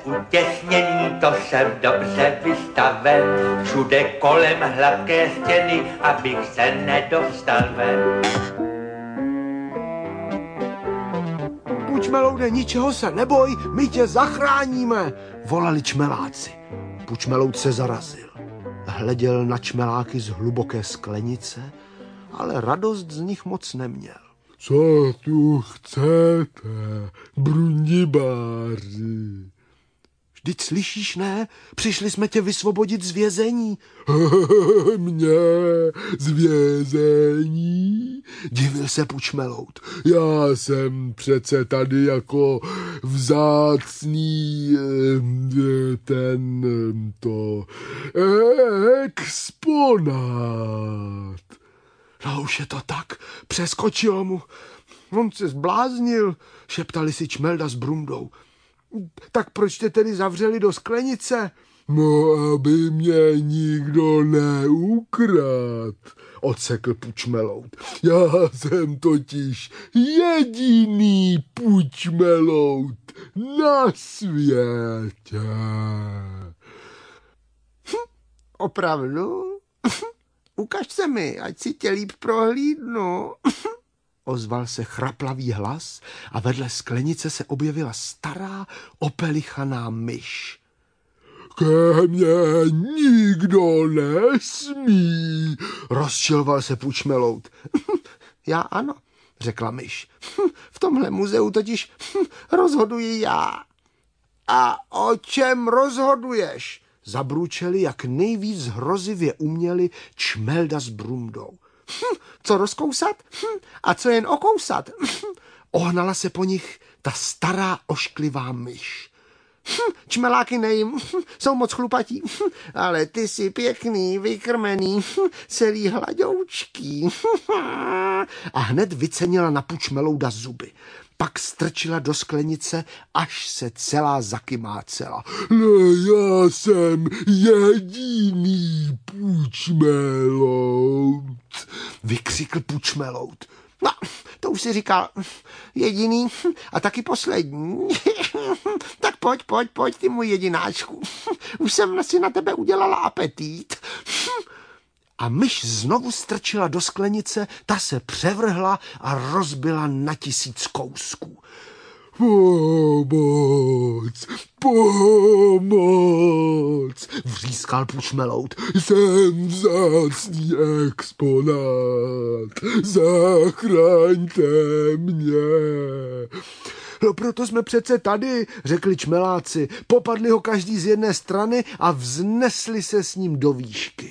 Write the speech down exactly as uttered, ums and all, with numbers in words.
utěsněný, to jsem dobře vystaven. Všude kolem hladké stěny, abych se nedostal ven. Pučmeloude, ničeho se neboj, my tě zachráníme, volali čmeláci. Pučmeloud se zarazil. Hleděl na čmeláky z hluboké sklenice, ale radost z nich moc neměl. Co tu chcete, brundibáři? Vždyť slyšíš, ne? Přišli jsme tě vysvobodit z vězení. Mě z vězení? Divil se Pučmeloud. Já jsem přece tady jako vzácný ten to exponát. No už je to tak, přeskočilo mu. On se zbláznil, šeptali si Čmelda s Brundou. Tak proč tě tedy zavřeli do sklenice? No, aby mě nikdo neukrad, odsekl Pučmeloud. Já jsem totiž jediný Pučmeloud na světě. Hm, opravdu? Ukaž se mi, ať si tě líp prohlídnu. Ozval se chraplavý hlas a vedle sklenice se objevila stará opelichaná myš. Ke mně nikdo nesmí, rozčiloval se Pučmeloud. Já ano, řekla myš. V tomhle muzeu totiž rozhoduji já. A o čem rozhoduješ? Zabručeli, jak nejvíc hrozivě uměli Čmelda s Brundou. Hm, co rozkousat? Hm, a co jen okousat? Hm, ohnala se po nich ta stará ošklivá myš. Hm, čmeláky nejím, hm, jsou moc chlupatí, hm, ale ty jsi pěkný, vykrmený, hm, celý hladoučký. A hned vycenila na Pučmelouda zuby. Pak strčila do sklenice, až se celá zakymácela. No, já jsem jediný Pučmeloud, vykřikl Pučmeloud. No, to už si říkal jediný a taky poslední. Tak pojď, pojď, pojď, ty můj jedináčku. Už jsem si na tebe udělala apetít. A myš znovu strčila do sklenice, ta se převrhla a rozbila na tisíc kousků. Pomoc, pomoc, vřískal Pučmeloud. Jsem vzácný exponát, zachraňte mě. No proto jsme přece tady, řekli čmeláci. Popadli ho každý z jedné strany a vznesli se s ním do výšky.